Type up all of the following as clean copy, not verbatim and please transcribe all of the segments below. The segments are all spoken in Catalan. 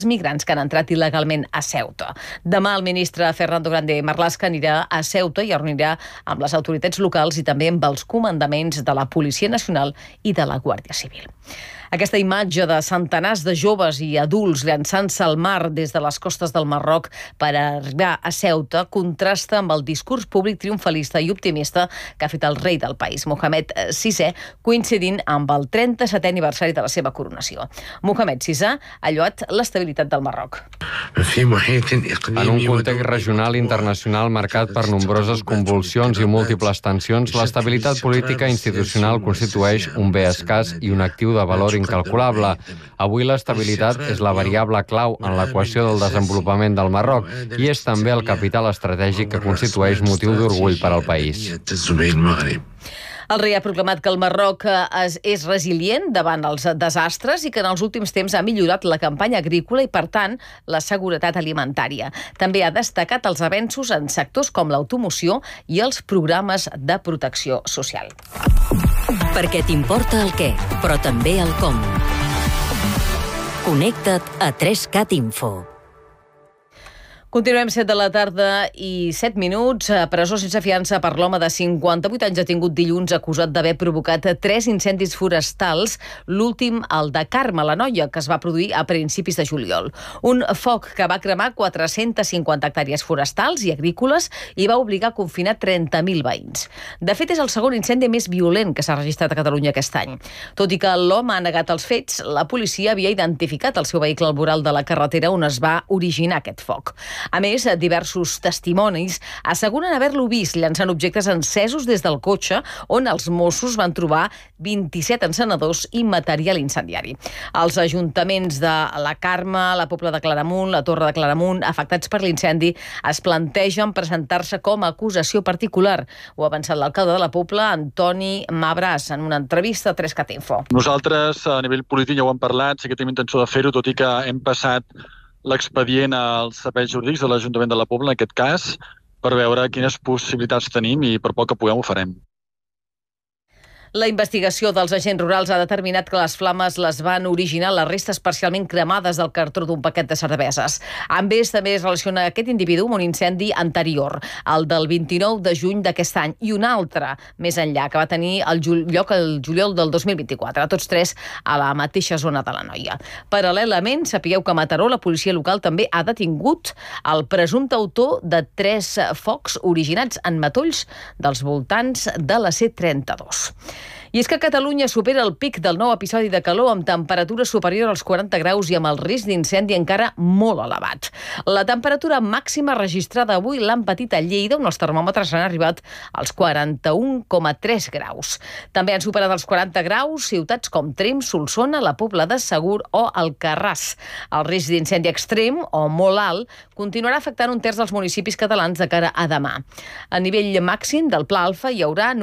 migrants que han entrat il·legalment a Ceuta. Demà el ministre Fernando Grande Marlaska anirà a Ceuta i reunirà amb les autoritats locals i també amb els comandaments de la Policia Nacional i de la Guàrdia Civil. Aquesta imatge de centenars de joves i adults llançant-se al mar des de les costes del Marroc per arribar a Ceuta contrasta amb el discurs públic triomfalista i optimista que ha fet el rei del país, Mohamed VI, coincidint amb el 37è aniversari de la seva coronació. Mohamed VI ha lloat l'estabilitat del Marroc. En un context regional i internacional marcat per nombroses convulsions i múltiples tensions, l'estabilitat política i institucional constitueix un bé escàs i un actiu de valor incalculable. Avui l'estabilitat és la variable clau en l'equació del desenvolupament del Marroc i és també el capital estratègic que constitueix motiu d'orgull per al país. El rei ha proclamat que el Marroc és resilient davant els desastres i que en els últims temps ha millorat la campanya agrícola i, per tant, la seguretat alimentària. També ha destacat els avenços en sectors com l'automoció i els programes de protecció social. Perquè t'importa el què, però també el com. Connecta't a 3CAT Info. Continuem 7 de la tarda i 7 minuts. Presó sense fiança per l'home de 58 anys detingut dilluns acusat d'haver provocat 3 incendis forestals, l'últim el de Carme, la Noia, que es va produir a principis de juliol. Un foc que va cremar 450 hectàrees forestals i agrícoles i va obligar a confinar 30.000 veïns. De fet, és el segon incendi més violent que s'ha registrat a Catalunya aquest any. Tot i que l'home ha negat els fets, la policia havia identificat el seu vehicle al voral de la carretera on es va originar aquest foc. A més, diversos testimonis asseguren haver-lo vist llançant objectes encesos des del cotxe, on els Mossos van trobar 27 encenedors i material incendiari. Els ajuntaments de la Carme, la Pobla de Claramunt, la Torre de Claramunt, afectats per l'incendi, es plantegen presentar-se com a acusació particular. Ho ha avançat l'alcalde de la Pobla, Antoni Mabràs, en una entrevista a 3CAT Info. Nosaltres, a nivell polític, ja ho hem parlat, sí que tenim intenció de fer-ho, tot i que hem passat l'expedient als serveis jurídics de l'Ajuntament de la Pobla, en aquest cas, per veure quines possibilitats tenim i per poc que puguem ho farem. La investigació dels agents rurals ha determinat que les flames les van originar les restes parcialment cremades del cartró d'un paquet de cerveses. Amb ells també es relaciona aquest individu amb un incendi anterior, el del 29 de juny d'aquest any, i un altre més enllà, que va tenir lloc el juliol del 2024, tots tres a la mateixa zona de la Noia. Paral·lelament, sapigueu que a Mataró la policia local també ha detingut el presumpte autor de 3 focs originats en matolls dels voltants de la C32. I és que Catalunya supera el pic del nou episodi de calor amb temperatura superior als 40 graus i amb el risc d'incendi encara molt elevat. La temperatura màxima registrada avui l'han patit a Lleida, on els termòmetres han arribat als 41,3 graus. També han superat els 40 graus ciutats com Tremp, Solsona, la Pobla de Segur o Alcarràs. El risc d'incendi extrem, o molt alt, continuarà afectant un terç dels municipis catalans de cara a demà. A nivell màxim del Pla Alfa hi haurà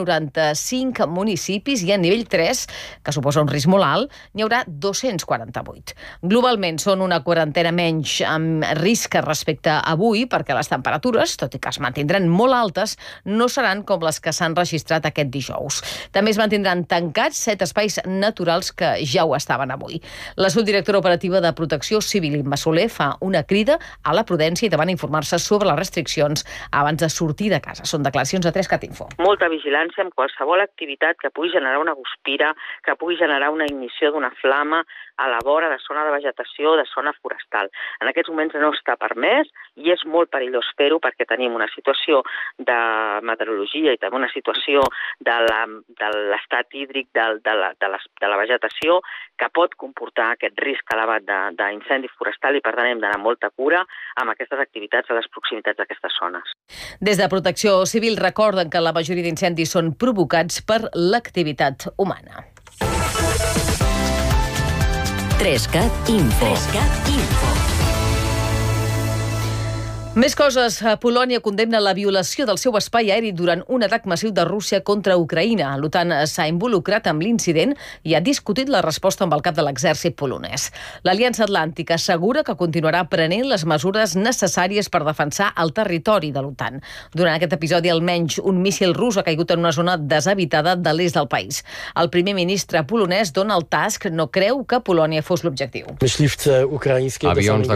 95 municipis i a nivell 3, que suposa un risc molt alt, n'hi haurà 248. Globalment són una quarantena menys amb risc respecte a avui, perquè les temperatures, tot i que es mantindran molt altes, no seran com les que s'han registrat aquest dijous. També es mantindran tancats 7 espais naturals que ja ho estaven avui. La subdirectora operativa de Protecció Civil, Imma Soler, fa una crida a la prudència i demana informar-se sobre les restriccions abans de sortir de casa. Són declaracions a 3CAT Info. Molta vigilància amb qualsevol activitat que pugui generar una guspira, que pugui generar una ignició d'una flama a la vora de zona de vegetació, de zona forestal. En aquests moments no està permès i és molt perillós fer-ho perquè tenim una situació de meteorologia i també una situació de l'estat hídric de la vegetació que pot comportar aquest risc elevat d'incendi forestal i per tant hem d'anar amb molta cura amb aquestes activitats a les proximitats d'aquestes zones. Des de Protecció Civil recorden que la majoria d'incendis són provocats per l'activitat humana. 3CAT Info. 3CAT Info. Més coses. Polònia condemna la violació del seu espai aeri durant un atac massiu de Rússia contra Ucraïna. L'OTAN s'ha involucrat amb l'incident i ha discutit la resposta amb el cap de l'exèrcit polonès. L'Aliança Atlàntica assegura que continuarà prenent les mesures necessàries per defensar el territori de l'OTAN. Durant aquest episodi, almenys un míssil rus ha caigut en una zona deshabitada de l'est del país. El primer ministre polonès, Donald Tusk, no creu que Polònia fos l'objectiu. Avions de